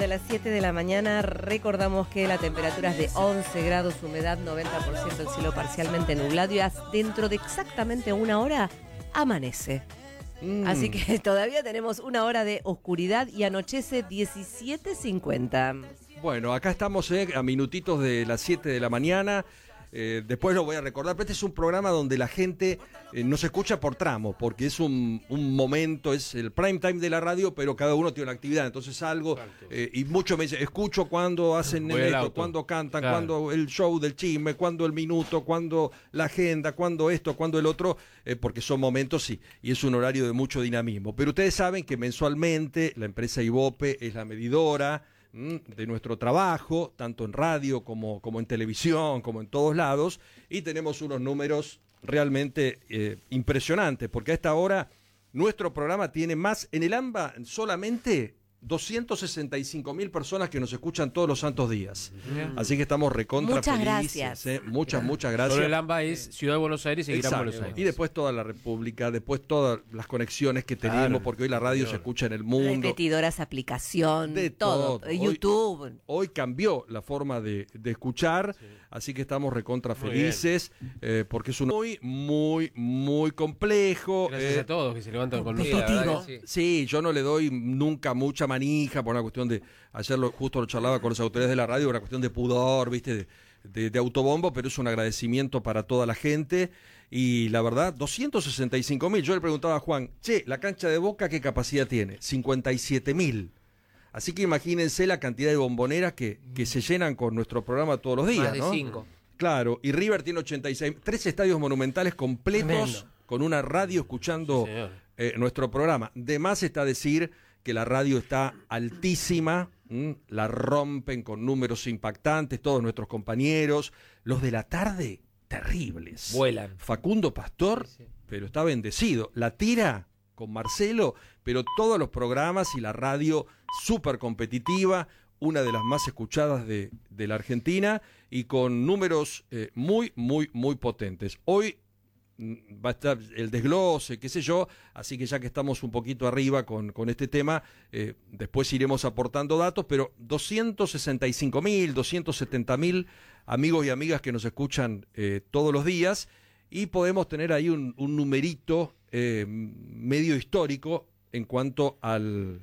De las 7 de la mañana recordamos que la temperatura es de 11 grados, humedad 90%, el cielo parcialmente nublado y dentro de exactamente una hora amanece. Así que todavía tenemos una hora de oscuridad y anochece 17:50. Bueno, acá estamos a minutitos de las 7 de la mañana. Después lo voy a recordar, pero este es un programa donde la gente nos escucha por tramo, porque es un momento, es el prime time de la radio, pero cada uno tiene una actividad, entonces algo, y muchos me dicen, escucho cuando hacen esto, cuando cantan, cuando el show del chisme, cuando el minuto, cuando la agenda, cuando esto, cuando el otro, porque son momentos, sí, y es un horario de mucho dinamismo. Pero ustedes saben que mensualmente la empresa Ibope es la medidora de nuestro trabajo, tanto en radio como en televisión, como en todos lados, y tenemos unos números realmente impresionantes, porque a esta hora nuestro programa tiene más, en el AMBA solamente 265.000 personas que nos escuchan todos los santos días. Así que estamos recontra muchas felices. Gracias. Muchas gracias. Solo el AMBA es Ciudad de Buenos Aires y Gran Buenos Aires. Y después toda la República, después todas las conexiones que tenemos, porque hoy la radio se escucha en el mundo. Repetidoras, aplicación, de todo. YouTube. Hoy cambió la forma de escuchar, así que estamos recontra felices, porque es un muy complejo. Gracias a todos que se levantan con nosotros. Sí, yo no le doy nunca mucha manija por una cuestión de, ayer justo lo charlaba con las autoridades de la radio, una cuestión de pudor, viste, de autobombo, pero es un agradecimiento para toda la gente. Y la verdad, 265.000. Yo le preguntaba a Juan, la cancha de Boca, ¿qué capacidad tiene? 57.000. Así que imagínense la cantidad de bomboneras que se llenan con nuestro programa todos los días, más de ¿no? 5. Claro, y River tiene 86, 3 estadios monumentales completos. Tremendo. Con una radio escuchando nuestro programa. De más está decir que la radio está altísima, la rompen con números impactantes todos nuestros compañeros. Los de la tarde, terribles. Vuelan. Facundo Pastor, pero está bendecido. La tira con Marcelo, pero todos los programas y la radio súper competitiva, una de las más escuchadas de la Argentina y con números muy potentes. Hoy va a estar el desglose, qué sé yo, así que ya que estamos un poquito arriba con este tema, después iremos aportando datos, pero 265.000, 270.000 amigos y amigas que nos escuchan todos los días, y podemos tener ahí un numerito medio histórico en cuanto a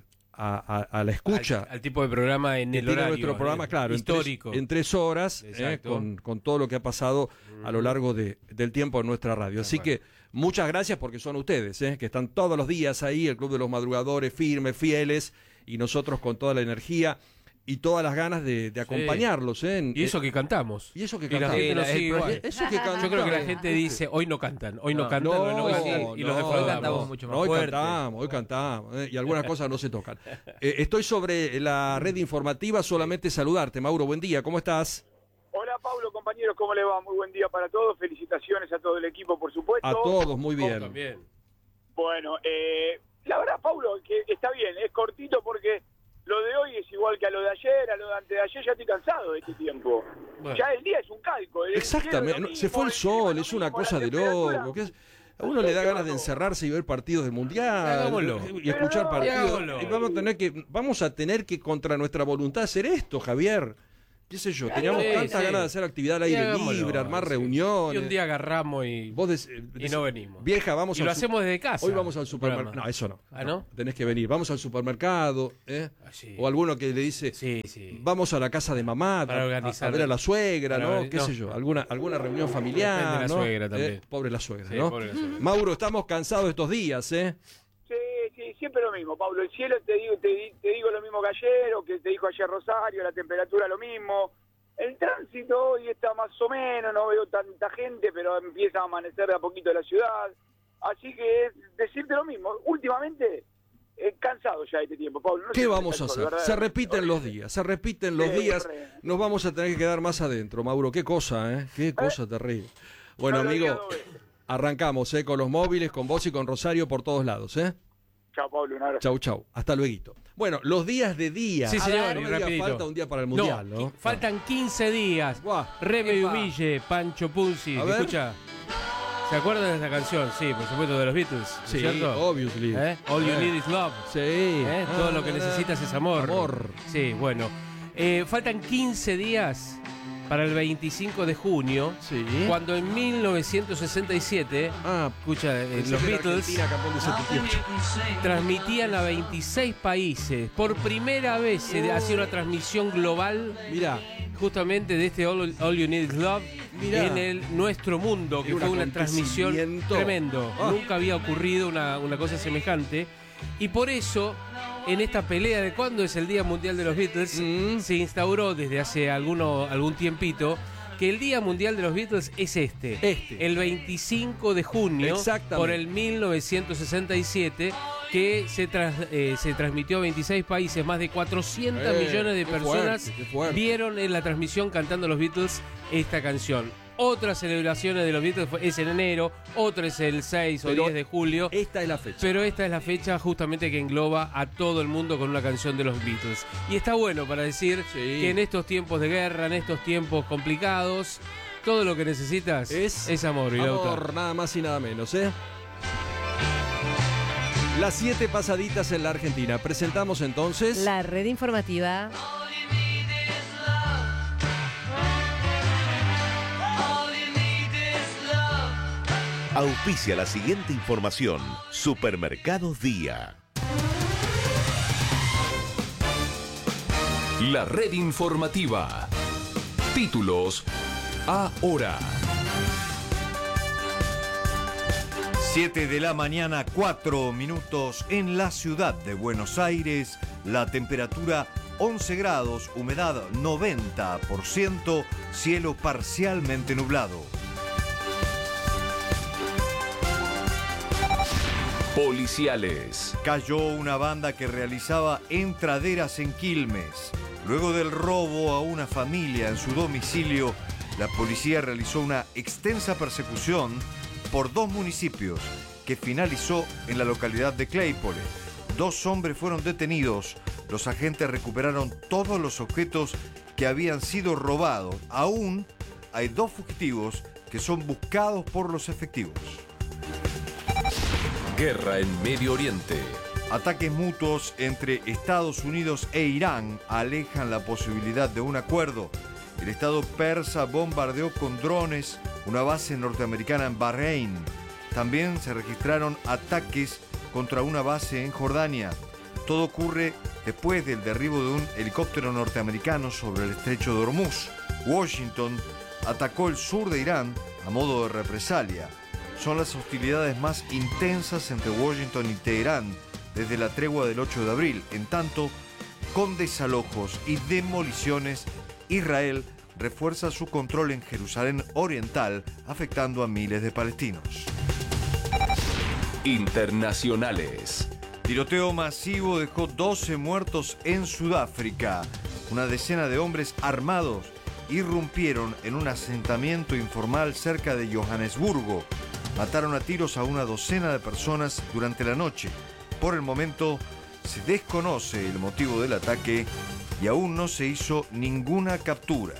la escucha. Al tipo de programa en el horario. Nuestro programa, claro, histórico. En 3 horas, con todo lo que ha pasado a lo largo del tiempo en nuestra radio. Así que muchas gracias, porque son ustedes, que están todos los días ahí, el Club de los Madrugadores, firmes, fieles, y nosotros con toda la energía y todas las ganas de acompañarlos. Y eso que cantamos. Y eso que cantamos. Y la gente nos sigue. Yo creo que la gente dice, hoy no cantan, hoy no cantan. Y los cantamos mucho más fuerte. Hoy cantamos, y algunas cosas no se tocan. Estoy sobre la red informativa, solamente saludarte. Mauro, buen día, ¿cómo estás? Hola Pablo, compañeros, ¿cómo le va? Muy buen día para todos, felicitaciones a todo el equipo, por supuesto. A todos, muy bien. También. Bueno, la verdad, Pablo, que está bien, es cortito porque lo de hoy es igual que a lo de ayer, a lo de antes de ayer, ya estoy cansado de este tiempo. Bueno. Ya el día es un calco. Exactamente, mismo, se fue el sol, es una cosa de loco. A uno le da ganas de encerrarse y ver partidos del Mundial y escuchar partidos. Y vamos a tener que contra nuestra voluntad hacer esto, Javier. Qué sé yo, teníamos tantas ganas de hacer actividad al aire libre, armar reuniones. Y un día agarramos y no venimos. Vieja, vamos y lo hacemos desde casa. Hoy vamos al supermercado. No, eso no. ¿Ah, no? Tenés que venir. Vamos al supermercado. O alguno que le dice, vamos a la casa de mamá a ver a la suegra, ¿no? Qué sé yo, alguna reunión familiar. La suegra también. Pobre la suegra, ¿no? Pobre la suegra. Mauro, estamos cansados estos días, Sí, siempre lo mismo, Pablo. El cielo te digo lo mismo que ayer, o que te dijo ayer Rosario, la temperatura lo mismo. El tránsito hoy está más o menos, no veo tanta gente, pero empieza a amanecer de a poquito la ciudad. Así que es decirte lo mismo. Últimamente, cansado ya de este tiempo, Pablo. No ¿Qué vamos a hacer? ¿Verdad? Se repiten los días, nos vamos a tener que quedar más adentro, Mauro. Qué cosa, Qué cosa terrible. Bueno, amigo, arrancamos, con los móviles, con vos y con Rosario por todos lados, Chao, Pablo, un abrazo. Chau. Hasta luego. Bueno, los días de día. Sí, señor, no me falta un día para el Mundial, ¿no? Faltan 15 días. Reme y Humille, Pancho Punzi. Escucha. ¿Se acuerdan de esta canción? Sí, por supuesto, de los Beatles, ¿no Sí, es cierto? obviously. All you need is love. Sí. Todo lo que necesitas es amor. Amor. Sí, bueno. Faltan 15 días para el 25 de junio, Sí. cuando en 1967, escucha, los Beatles transmitían a 26 países. Por primera vez se hacía una transmisión global, Mirá. justamente de este All You Need Is Love, Mirá. en nuestro mundo, que Un fue una transmisión acontecimiento. tremendo. Nunca había ocurrido una cosa semejante. Y por eso, en esta pelea de cuándo es el Día Mundial de los Beatles, se instauró desde hace algún tiempito que el Día Mundial de los Beatles es el 25 de junio, Exactamente. por el 1967, que se transmitió a 26 países. Más de 400 millones de qué personas fuerte, qué fuerte. vieron en la transmisión cantando los Beatles esta canción. Otras celebraciones de los Beatles es en enero, otra es el 6 o Pero 10 de julio. Esta es la fecha. Pero esta es la fecha justamente que engloba a todo el mundo con una canción de los Beatles. Y está bueno para decir que en estos tiempos de guerra, en estos tiempos complicados, todo lo que necesitas es amor. Amor, nada más y nada menos, ¿eh? Las 7 pasaditas en la Argentina. Presentamos entonces... La red informativa. Auspicia la siguiente información. Supermercados Día. La red informativa. Títulos ahora. 7 de la mañana, 4 minutos en la ciudad de Buenos Aires. La temperatura 11 grados, humedad 90%, cielo parcialmente nublado. Policiales. Cayó una banda que realizaba entraderas en Quilmes. Luego del robo a una familia en su domicilio, la policía realizó una extensa persecución por 2 municipios que finalizó en la localidad de Claypole. 2 hombres fueron detenidos. Los agentes recuperaron todos los objetos que habían sido robados. Aún hay 2 fugitivos que son buscados por los efectivos. Guerra en Medio Oriente. Ataques mutuos entre Estados Unidos e Irán alejan la posibilidad de un acuerdo. El Estado persa bombardeó con drones una base norteamericana en Bahrein. También se registraron ataques contra una base en Jordania. Todo ocurre después del derribo de un helicóptero norteamericano sobre el estrecho de Hormuz. Washington atacó el sur de Irán a modo de represalia. Son las hostilidades más intensas entre Washington y Teherán desde la tregua del 8 de abril. En tanto, con desalojos y demoliciones, Israel refuerza su control en Jerusalén Oriental, afectando a miles de palestinos. Internacionales. Tiroteo masivo dejó 12 muertos en Sudáfrica. Una decena de hombres armados irrumpieron en un asentamiento informal cerca de Johannesburgo. Mataron a tiros a una docena de personas durante la noche. Por el momento se desconoce el motivo del ataque y aún no se hizo ninguna captura.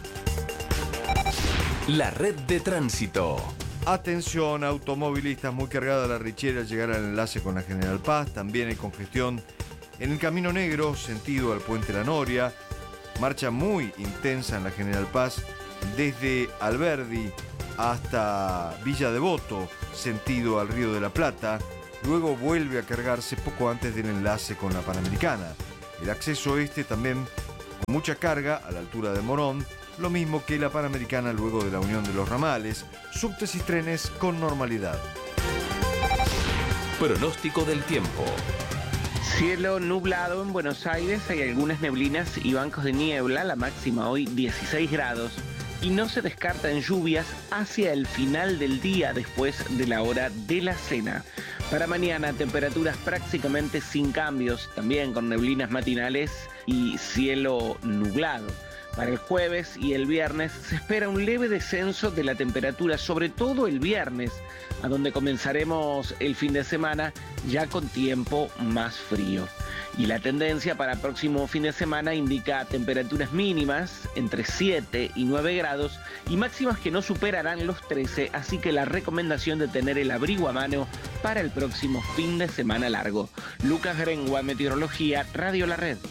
La red de tránsito. Atención, automovilistas, muy cargada la Richiera al llegar al enlace con la General Paz. También hay congestión en el Camino Negro, sentido al Puente La Noria. Marcha muy intensa en la General Paz desde Alberdi hasta Villa Devoto, sentido al Río de la Plata. Luego vuelve a cargarse poco antes del enlace con la Panamericana. El acceso este también con mucha carga a la altura de Morón, lo mismo que la Panamericana luego de la unión de los ramales, subtes y trenes con normalidad. Pronóstico del tiempo. Cielo nublado en Buenos Aires, hay algunas neblinas y bancos de niebla, la máxima hoy 16 grados. Y no se descartan lluvias hacia el final del día después de la hora de la cena. Para mañana, temperaturas prácticamente sin cambios, también con neblinas matinales y cielo nublado. Para el jueves y el viernes se espera un leve descenso de la temperatura, sobre todo el viernes, a donde comenzaremos el fin de semana ya con tiempo más frío. Y la tendencia para el próximo fin de semana indica temperaturas mínimas entre 7 y 9 grados y máximas que no superarán los 13, así que la recomendación de tener el abrigo a mano para el próximo fin de semana largo. Lucas Grengua, Meteorología, Radio La Red.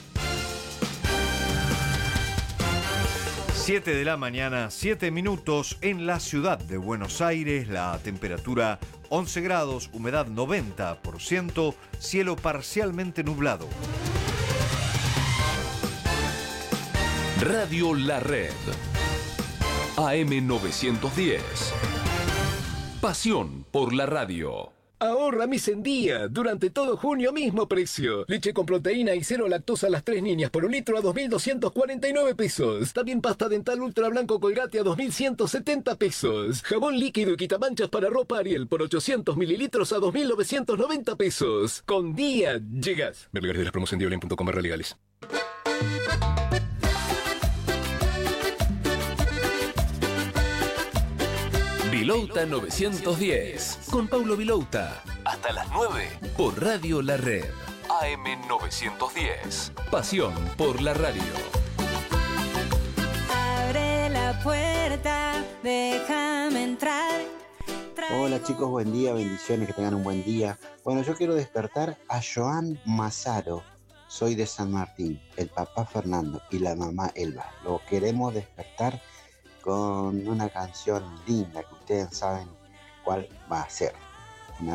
7 de la mañana, 7 minutos en la ciudad de Buenos Aires, la temperatura 11 grados, humedad 90%, cielo parcialmente nublado. Radio La Red. AM 910. Pasión por la radio. Ahorra mi Sendía. Durante todo junio, mismo precio. Leche con proteína y cero lactosa a las 3 niñas por un litro a 2.249 pesos. También pasta dental ultra blanco Colgate a 2.170 pesos. Jabón líquido y quitamanchas para ropa Ariel por 800 mililitros a 2.990 pesos. Con Día llegas. Ver lugares de las promos en diolen.com/legales. Vilouta 910. Con Paulo Vilouta. Hasta las 9. Por Radio La Red. AM 910. Pasión por la radio. Abre la puerta, déjame entrar. Hola chicos, buen día, bendiciones, que tengan un buen día. Bueno, yo quiero despertar a Joan Mazaro. Soy de San Martín, el papá Fernando y la mamá Elba. Lo queremos despertar con una canción linda que ustedes saben cuál va a ser.